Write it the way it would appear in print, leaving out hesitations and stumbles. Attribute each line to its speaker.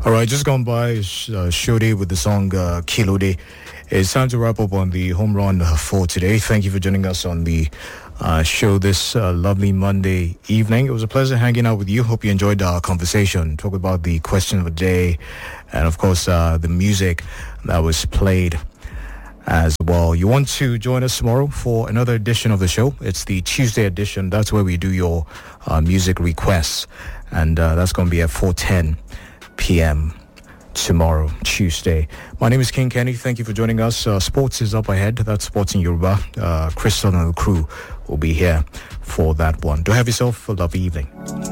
Speaker 1: All right, just gone by Shode with the song Kilode. It's time to wrap up on the home run for today. Thank you for joining us on the show this lovely Monday evening. It was a pleasure hanging out with you. Hope you enjoyed our conversation. Talk about the question of the day and, of course, the music that was played as well. You want to join us tomorrow for another edition of the show? It's the Tuesday edition. That's where we do your music requests. And that's going to be at 4:10 p.m. tomorrow, Tuesday. My name is King Kenny. Thank you for joining us. Sports is up ahead. That's Sports in Yoruba. Crystal and the crew will be here for that one. Do have yourself a lovely evening.